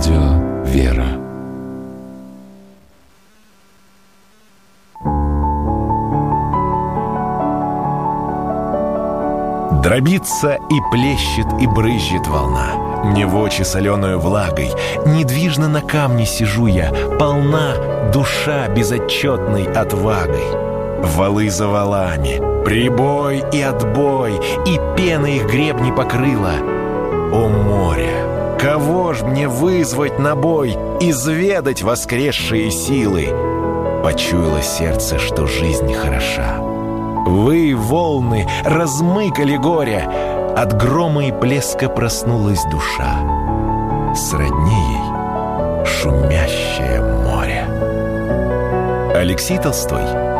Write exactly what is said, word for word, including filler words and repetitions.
Радио «Вера». Дробится и плещет, и брызжет волна. Мне в очи соленою влагой. Недвижно на камне сижу я, полна душа безотчетной отвагой. Валы за валами, прибой и отбой, и пена их гребни покрыла. О море, кого ж мне вызвать на бой, изведать воскресшие силы? Почуяло сердце, что жизнь хороша. Вы, волны, размыкали горе, от грома и плеска проснулась душа. Сродни ей шумящее море. Алексей Толстой.